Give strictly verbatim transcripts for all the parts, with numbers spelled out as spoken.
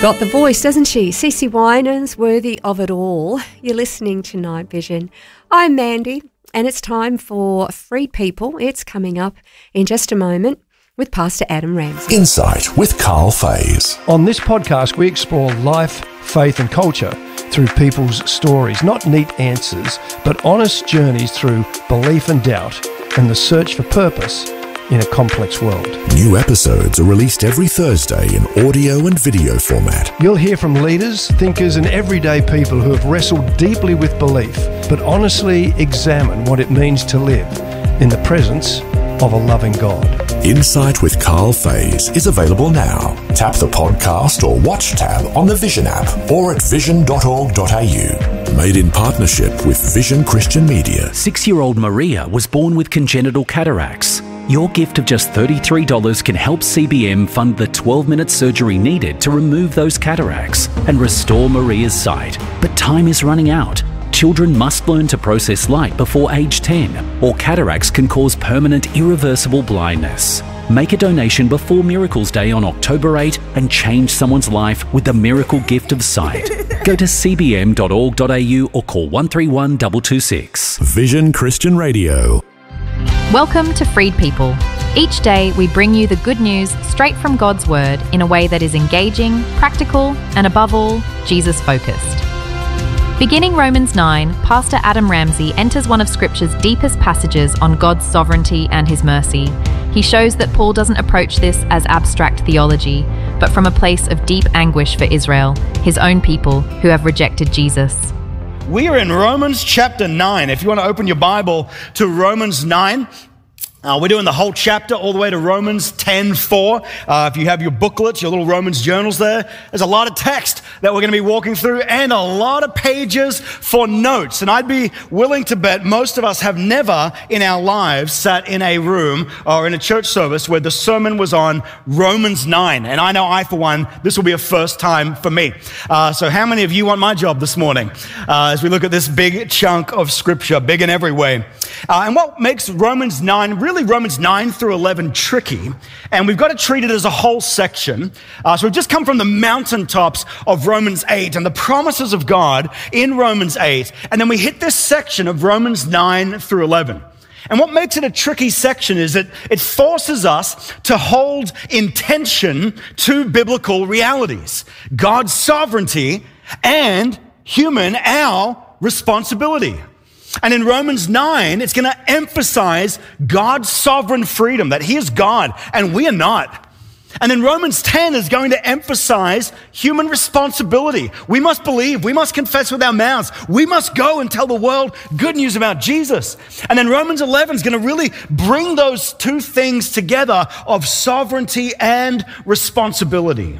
Got the voice, doesn't she? C C Winans, worthy of it all. You're listening to Night Vision. I'm Mandy, and it's time for Freed People. It's coming up in just a moment with Pastor Adam Ramsey. Insight with Carl Fays. On this podcast, we explore life, faith and culture through people's stories. Not neat answers, but honest journeys through belief and doubt and the search for purpose in a complex world. New episodes are released every Thursday in audio and video format. You'll hear from leaders, thinkers and everyday people who have wrestled deeply with belief, but honestly examine what it means to live in the presence of a loving God. Insight with Carl Fays is available now. Tap the podcast or watch tab on the Vision app or at vision dot org dot a u. Made in partnership with Vision Christian Media. Six-year-old Maria was born with congenital cataracts. Your gift of just thirty-three dollars can help C B M fund the twelve-minute surgery needed to remove those cataracts and restore Maria's sight. But time is running out. Children must learn to process light before age ten, or cataracts can cause permanent, irreversible blindness. Make a donation before Miracles Day on October eighth and change someone's life with the miracle gift of sight. Go to c b m dot org dot a u or call one three one two two six. Vision Christian Radio. Welcome to Freed People. Each day we bring you the good news straight from God's Word in a way that is engaging, practical, and above all, Jesus-focused. Beginning Romans nine, Pastor Adam Ramsey enters one of Scripture's deepest passages on God's sovereignty and His mercy. He shows that Paul doesn't approach this as abstract theology, but from a place of deep anguish for Israel, his own people who have rejected Jesus. We are in Romans chapter nine. If you want to open your Bible to Romans nine, Uh, we're doing the whole chapter all the way to Romans ten four. Uh, if you have your booklets, your little Romans journals there, there's a lot of text that we're going to be walking through and a lot of pages for notes. And I'd be willing to bet most of us have never in our lives sat in a room or in a church service where the sermon was on Romans nine. And I know I, for one, this will be a first time for me. Uh, so how many of you want my job this morning uh, as we look at this big chunk of Scripture, big in every way? Uh, and what makes Romans nine really Really, Romans nine through eleven tricky, and we've got to treat it as a whole section. Uh, so we've just come from the mountaintops of Romans eight and the promises of God in Romans eight, and then we hit this section of Romans nine through eleven. And what makes it a tricky section is that it forces us to hold in tension two biblical realities: God's sovereignty and human, our responsibility. And in Romans nine, it's going to emphasize God's sovereign freedom, that He is God and we are not. And then Romans ten is going to emphasize human responsibility. We must believe, we must confess with our mouths, we must go and tell the world good news about Jesus. And then Romans eleven is going to really bring those two things together of sovereignty and responsibility.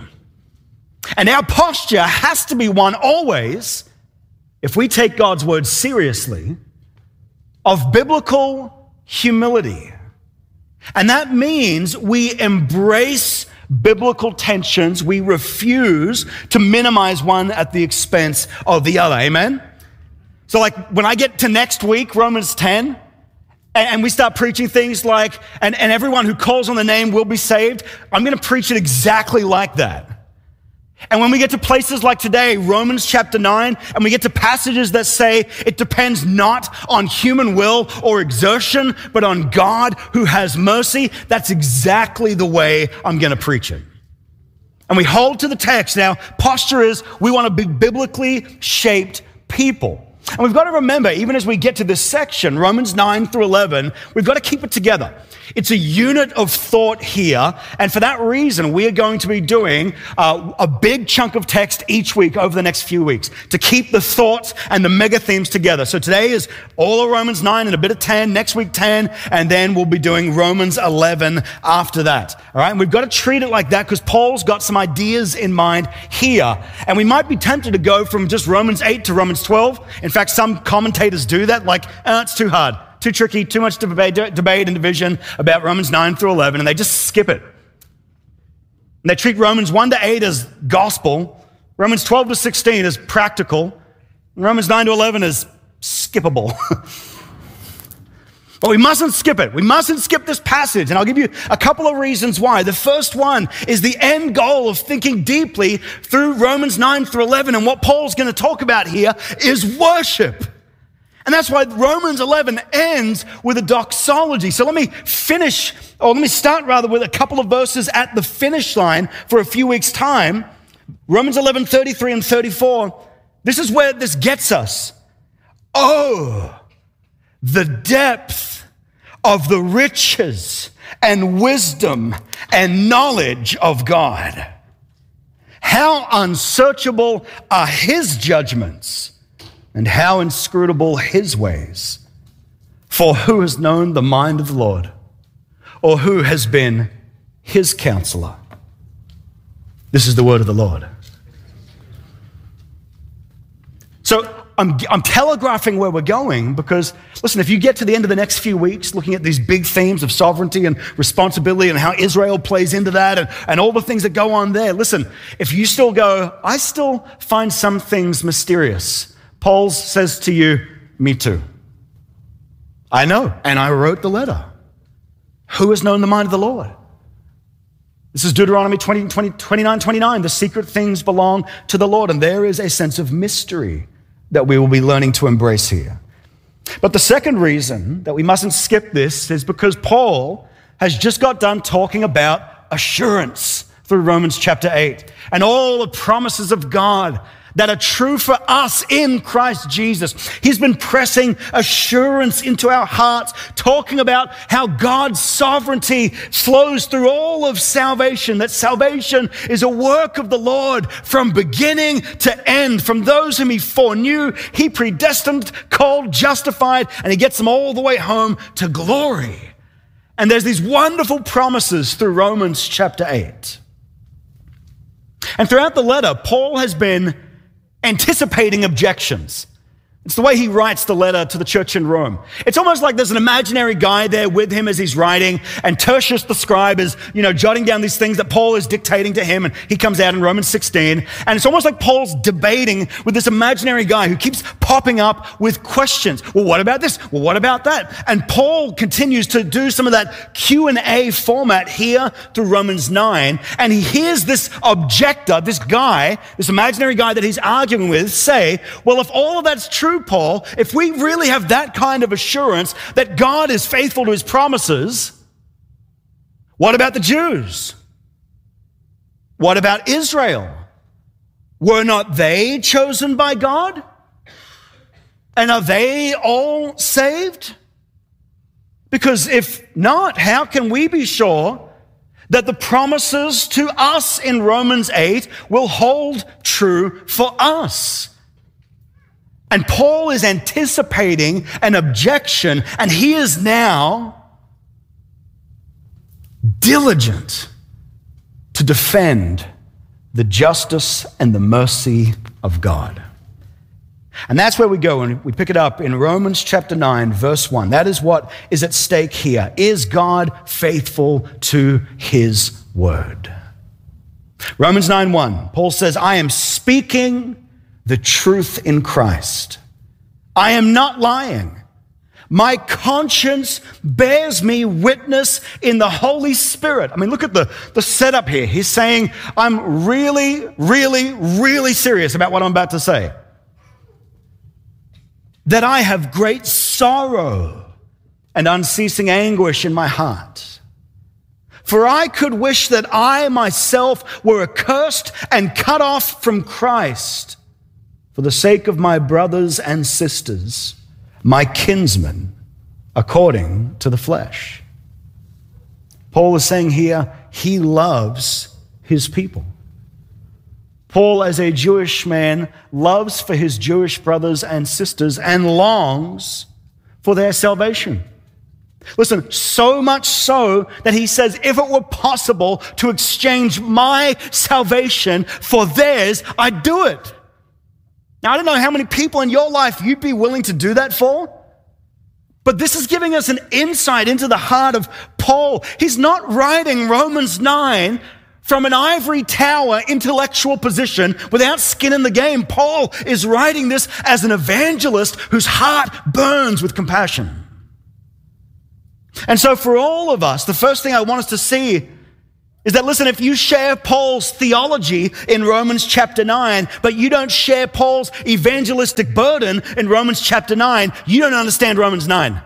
And our posture has to be one always, if we take God's word seriously, of biblical humility. And that means we embrace biblical tensions. We refuse to minimize one at the expense of the other. Amen? So like when I get to next week, Romans ten, and we start preaching things like, and, and everyone who calls on the name will be saved, I'm going to preach it exactly like that. And when we get to places like today, Romans chapter nine, and we get to passages that say it depends not on human will or exertion, but on God who has mercy, that's exactly the way I'm going to preach it. And we hold to the text. Now, posture is we want to be biblically shaped people. And we've got to remember, even as we get to this section, Romans nine through eleven, we've got to keep it together. It's a unit of thought here, and for that reason, we are going to be doing uh, a big chunk of text each week over the next few weeks to keep the thoughts and the mega themes together. So today is all of Romans nine and a bit of ten, next week ten, and then we'll be doing Romans eleven after that. All right, and we've got to treat it like that because Paul's got some ideas in mind here, and we might be tempted to go from just Romans eight to Romans twelve. In fact, some commentators do that, like, oh, it's too hard. Too tricky, too much debate, debate and division about Romans nine through eleven, and they just skip it. And they treat Romans one to eight as gospel, Romans twelve to sixteen as practical, and Romans nine to eleven as skippable. But we mustn't skip it. We mustn't skip this passage. And I'll give you a couple of reasons why. The first one is the end goal of thinking deeply through Romans nine through eleven. And what Paul's going to talk about here is worship. And that's why Romans eleven ends with a doxology. So let me finish, or let me start rather with a couple of verses at the finish line for a few weeks' time. Romans eleven, thirty-three and thirty-four. This is where this gets us. Oh, the depth of the riches and wisdom and knowledge of God. How unsearchable are his judgments and how inscrutable his ways. For who has known the mind of the Lord, or who has been his counselor? This is the word of the Lord. So I'm, I'm telegraphing where we're going because, listen, if you get to the end of the next few weeks looking at these big themes of sovereignty and responsibility and how Israel plays into that and, and all the things that go on there, listen, if you still go, I still find some things mysterious, Paul says to you, me too. I know, and I wrote the letter. Who has known the mind of the Lord? This is Deuteronomy twenty, twenty, twenty-nine, twenty-nine. The secret things belong to the Lord, and there is a sense of mystery that we will be learning to embrace here. But the second reason that we mustn't skip this is because Paul has just got done talking about assurance through Romans chapter eight and all the promises of God that are true for us in Christ Jesus. He's been pressing assurance into our hearts, talking about how God's sovereignty flows through all of salvation, that salvation is a work of the Lord from beginning to end. From those whom he foreknew, he predestined, called, justified, and he gets them all the way home to glory. And there's these wonderful promises through Romans chapter eight. And throughout the letter, Paul has been anticipating objections. It's the way he writes the letter to the church in Rome. It's almost like there's an imaginary guy there with him as he's writing, and Tertius the scribe is, you know, jotting down these things that Paul is dictating to him, and he comes out in Romans sixteen, and it's almost like Paul's debating with this imaginary guy who keeps popping up with questions. Well, what about this? Well, what about that? And Paul continues to do some of that Q and A format here through Romans nine, and he hears this objector, this guy, this imaginary guy that he's arguing with, say, well, if all of that's true, Paul, if we really have that kind of assurance that God is faithful to his promises, what about the Jews? What about Israel? Were not they chosen by God? And are they all saved? Because if not, how can we be sure that the promises to us in Romans eight will hold true for us? And Paul is anticipating an objection, and he is now diligent to defend the justice and the mercy of God. And that's where we go, and we pick it up in Romans chapter nine, verse one. That is what is at stake here. Is God faithful to his word? Romans nine one, Paul says, I am speaking the truth in Christ. I am not lying. My conscience bears me witness in the Holy Spirit. I mean, look at the, the setup here. He's saying, I'm really, really, really serious about what I'm about to say. That I have great sorrow and unceasing anguish in my heart. For I could wish that I myself were accursed and cut off from Christ, for the sake of my brothers and sisters, my kinsmen, according to the flesh. Paul is saying here, he loves his people. Paul, as a Jewish man, loves for his Jewish brothers and sisters and longs for their salvation. Listen, so much so that he says, if it were possible to exchange my salvation for theirs, I'd do it. Now, I don't know how many people in your life you'd be willing to do that for, but this is giving us an insight into the heart of Paul. He's not writing Romans nine from an ivory tower intellectual position without skin in the game. Paul is writing this as an evangelist whose heart burns with compassion. And so for all of us, the first thing I want us to see is that, listen, if you share Paul's theology in Romans chapter nine, but you don't share Paul's evangelistic burden in Romans chapter nine, you don't understand Romans nine.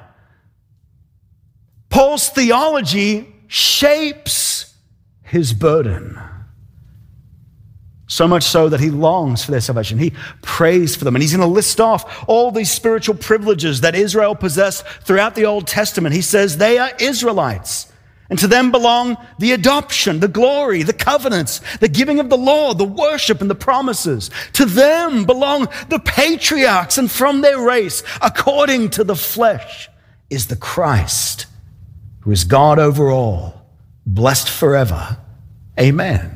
Paul's theology shapes his burden. So much so that he longs for their salvation. He prays for them. And he's going to list off all these spiritual privileges that Israel possessed throughout the Old Testament. He says they are Israelites. And to them belong the adoption, the glory, the covenants, the giving of the law, the worship, and the promises. To them belong the patriarchs, and from their race, according to the flesh, is the Christ, who is God over all, blessed forever. Amen.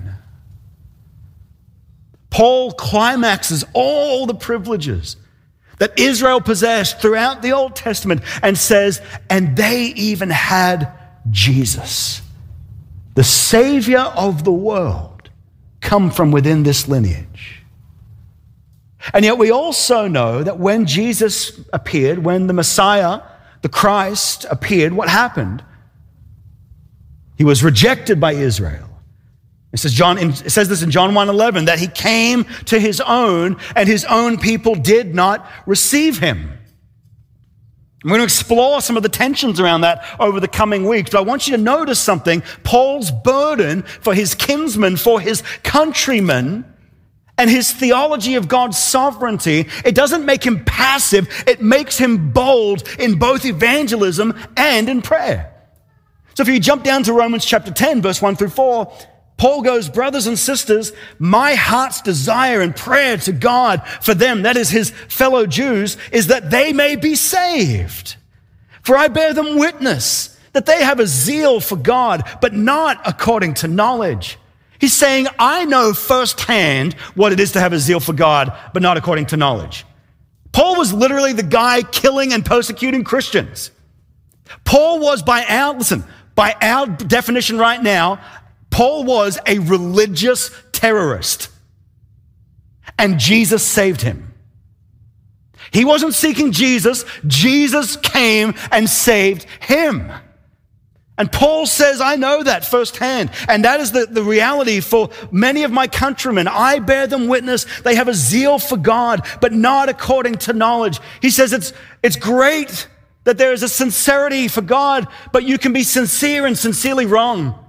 Paul climaxes all the privileges that Israel possessed throughout the Old Testament and says, and they even had Jesus, the Savior of the world, come from within this lineage. And yet we also know that when Jesus appeared, when the Messiah, the Christ, appeared, what happened? He was rejected by Israel. It says, John, it says this in John one eleven, that he came to his own, and his own people did not receive him. I'm going to explore some of the tensions around that over the coming weeks, but I want you to notice something. Paul's burden for his kinsmen, for his countrymen, and his theology of God's sovereignty, it doesn't make him passive, it makes him bold in both evangelism and in prayer. So if you jump down to Romans chapter ten, verse one through four, Paul goes, brothers and sisters, my heart's desire and prayer to God for them, that is his fellow Jews, is that they may be saved. For I bear them witness that they have a zeal for God, but not according to knowledge. He's saying, I know firsthand what it is to have a zeal for God, but not according to knowledge. Paul was literally the guy killing and persecuting Christians. Paul was by our, listen, by our definition right now, Paul was a religious terrorist, and Jesus saved him. He wasn't seeking Jesus. Jesus came and saved him. And Paul says, I know that firsthand. And that is the, the reality for many of my countrymen. I bear them witness. They have a zeal for God, but not according to knowledge. He says it's, it's great that there is a sincerity for God, but you can be sincere and sincerely wrong.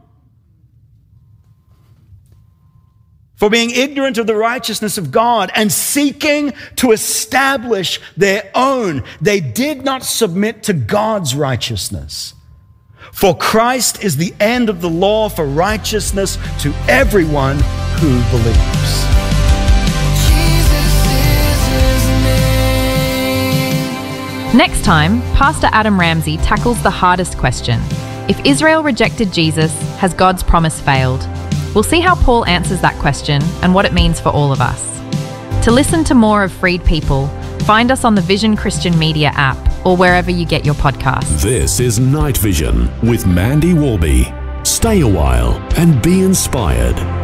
For being ignorant of the righteousness of God and seeking to establish their own, they did not submit to God's righteousness. For Christ is the end of the law for righteousness to everyone who believes. Next time, Pastor Adam Ramsey tackles the hardest question. If Israel rejected Jesus, has God's promise failed? We'll see how Paul answers that question and what it means for all of us. To listen to more of Freed People, find us on the Vision Christian Media app or wherever you get your podcasts. This is Night Vision with Mandy Warby. Stay a while and be inspired.